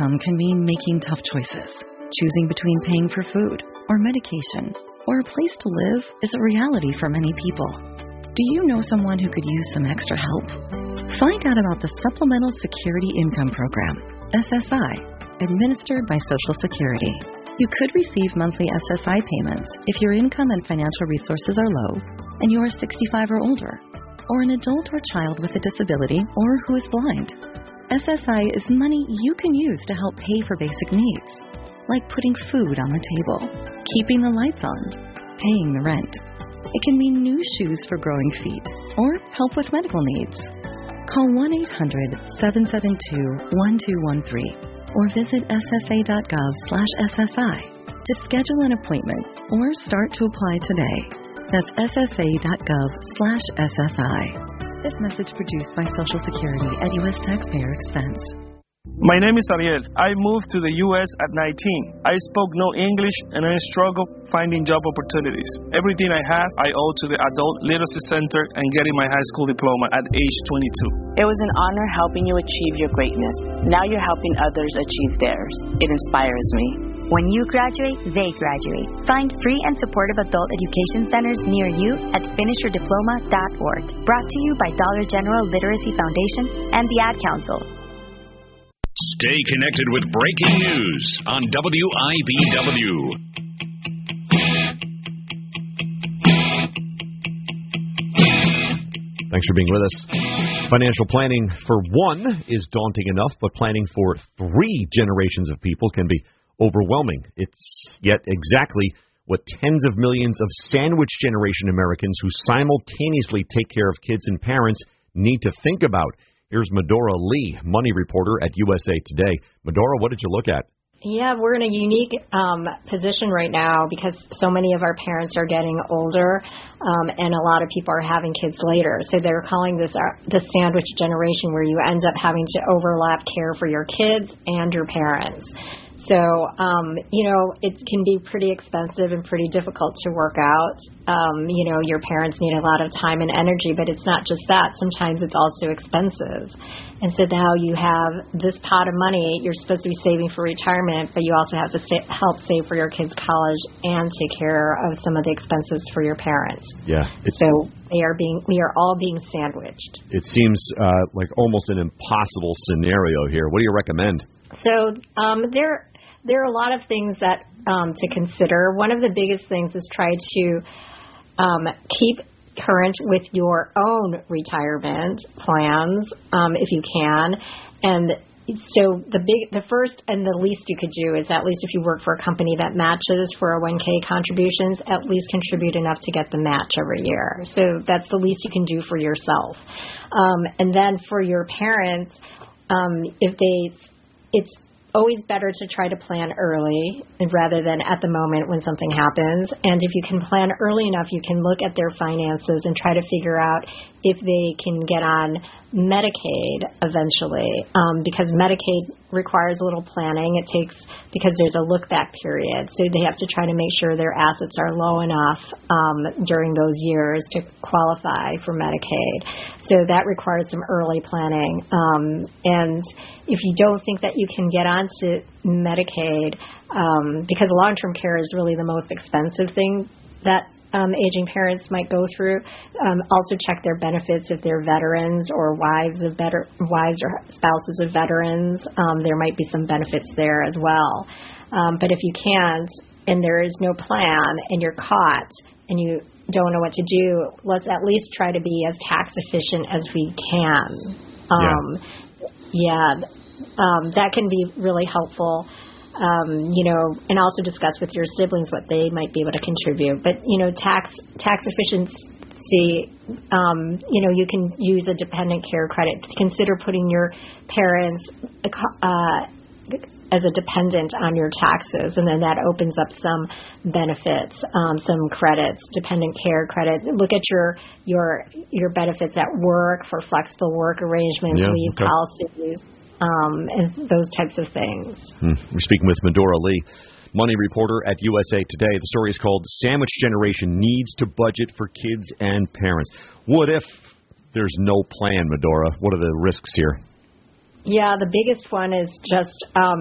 Some can mean making tough choices. Choosing between paying for food or medication or a place to live is a reality for many people. Do you know someone who could use some extra help? Find out about the Supplemental Security Income Program, SSI, administered by Social Security. You could receive monthly SSI payments if your income and financial resources are low and you are 65 or older, or an adult or child with a disability or who is blind. SSI is money you can use to help pay for basic needs, like putting food on the table, keeping the lights on, paying the rent. It can mean new shoes for growing feet or help with medical needs. Call 1-800-772-1213 or visit ssa.gov/SSI to schedule an appointment or start to apply today. That's ssa.gov/SSI. This message produced by Social Security at U.S. taxpayer expense. My name is Ariel. I moved to the U.S. at 19. I spoke no English and I struggled finding job opportunities. Everything I have, I owe to the Adult Literacy Center and getting my high school diploma at age 22. It was an honor helping you achieve your greatness. Now you're helping others achieve theirs. It inspires me. When you graduate, they graduate. Find free and supportive adult education centers near you at finishyourdiploma.org. Brought to you by Dollar General Literacy Foundation and the Ad Council. Stay connected with breaking news on WIBW. Thanks for being with us. Financial planning for one is daunting enough, but planning for 3 generations of people can be overwhelming. It's yet exactly what tens of millions of sandwich generation Americans who simultaneously take care of kids and parents need to think about. Here's Medora Lee, money reporter at USA Today. Medora, what did you look at? Yeah, we're in a unique position right now because so many of our parents are getting older and a lot of people are having kids later. So they're calling this the sandwich generation, where you end up having to overlap care for your kids and your parents. So, it can be pretty expensive and pretty difficult to work out. Your parents need a lot of time and energy, but it's not just that. Sometimes it's also expensive. And so now you have this pot of money you're supposed to be saving for retirement, but you also have to help save for your kids' college and take care of some of the expenses for your parents. Yeah. So we are all being sandwiched. It seems like almost an impossible scenario here. What do you recommend? So there are a lot of things that to consider. One of the biggest things is try to keep current with your own retirement plans if you can. And so the first and the least you could do is, at least if you work for a company that matches 401k contributions, at least contribute enough to get the match every year. So that's the least you can do for yourself. And then for your parents, it's always better to try to plan early rather than at the moment when something happens. And if you can plan early enough, you can look at their finances and try to figure out if they can get on Medicaid eventually, because Medicaid requires a little planning. Because there's a look-back period. So they have to try to make sure their assets are low enough during those years to qualify for Medicaid. So that requires some early planning. And if you don't think that you can get onto Medicaid, because long-term care is really the most expensive thing that aging parents might go through, also check their benefits if they're veterans or wives or spouses of veterans. There might be some benefits there as well. But if you can't, and there is no plan, and you're caught, and you don't know what to do, let's at least try to be as tax efficient as we can. That can be really helpful. And also discuss with your siblings what they might be able to contribute. But, tax efficiency, you can use a dependent care credit. Consider putting your parents as a dependent on your taxes, and then that opens up some benefits, some credits, dependent care credit. Look at your benefits at work for flexible work arrangements, leave policies. And those types of things. We're speaking with Medora Lee, money reporter at USA Today. The story is called Sandwich Generation Needs to Budget for Kids and Parents. What if there's no plan, Medora? What are the risks here? Yeah, the biggest one is just